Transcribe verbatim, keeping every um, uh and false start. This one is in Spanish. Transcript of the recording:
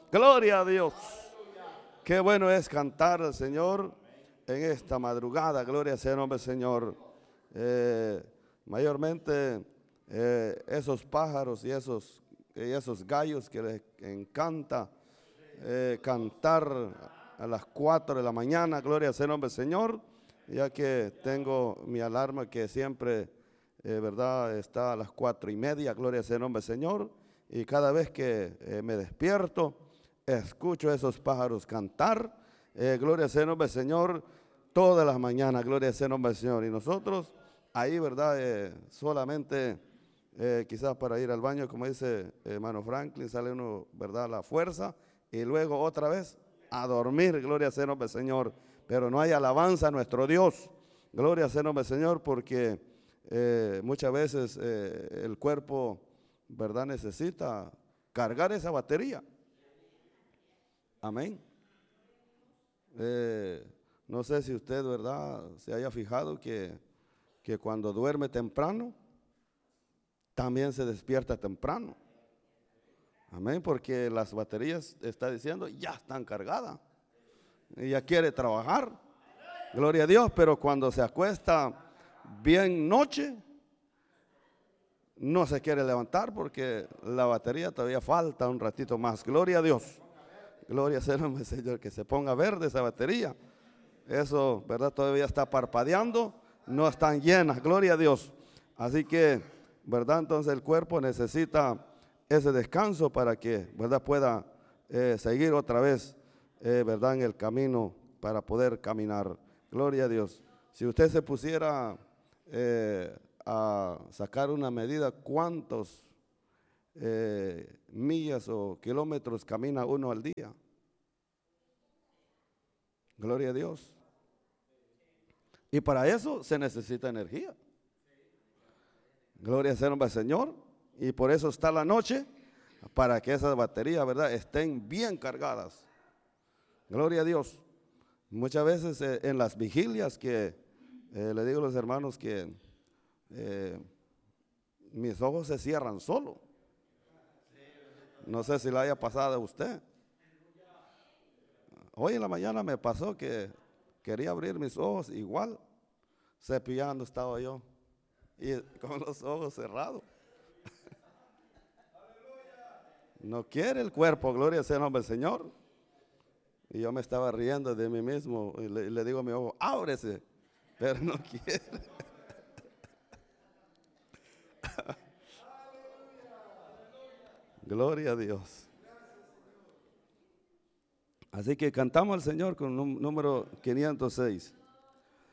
Gloria a Dios. Qué bueno es cantar al Señor en esta madrugada. Gloria sea el nombre del Señor. Eh, mayormente eh, esos pájaros y esos, y esos gallos que les encanta eh, cantar a las cuatro de la mañana. Gloria sea el nombre del Señor. Ya que tengo mi alarma que siempre, eh, verdad, está a las cuatro y media. Gloria sea el nombre del Señor. Y cada vez que eh, me despierto, escucho a esos pájaros cantar. Eh, gloria sea el nombre del Señor. Todas las mañanas, gloria sea el nombre del Señor. Y nosotros ahí, verdad, eh, solamente eh, quizás para ir al baño, como dice hermano Franklin, sale uno, verdad, a la fuerza. Y luego otra vez a dormir, gloria sea el nombre del Señor. Pero no hay alabanza a nuestro Dios. Gloria sea el nombre del Señor, porque eh, muchas veces eh, el cuerpo, verdad, necesita cargar esa batería. Amén. Eh, no sé si usted, verdad, se haya fijado que, que cuando duerme temprano, también se despierta temprano. Amén, porque las baterías, está diciendo, ya están cargadas. Ella quiere trabajar, gloria a Dios, pero cuando se acuesta bien noche, no se quiere levantar porque la batería todavía falta un ratito más. Gloria a Dios, gloria sea el nombre del Señor, que se ponga verde esa batería. Eso, verdad, todavía está parpadeando, no están llenas, gloria a Dios. Así que, verdad, entonces el cuerpo necesita ese descanso para que, verdad, pueda eh, seguir otra vez, eh, verdad, en el camino para poder caminar. Gloria a Dios. Si usted se pusiera eh, a sacar una medida, ¿cuántos eh, millas o kilómetros camina uno al día? Gloria a Dios. Y para eso se necesita energía. Gloria sea el nombre del Señor. Y por eso está la noche, para que esas baterías, ¿verdad?, estén bien cargadas. Gloria a Dios. Muchas veces eh, en las vigilias que eh, le digo a los hermanos que eh, mis ojos se cierran solo. No sé si le haya pasado a usted. Hoy en la mañana me pasó que quería abrir mis ojos, igual cepillando estaba yo y con los ojos cerrados. No quiere el cuerpo, gloria sea el nombre del Señor. Y yo me estaba riendo de mí mismo y le, y le digo a mi ojo, ábrese, pero no quiere. Gloria a Dios. Así que cantamos al Señor con el número quinientos seis.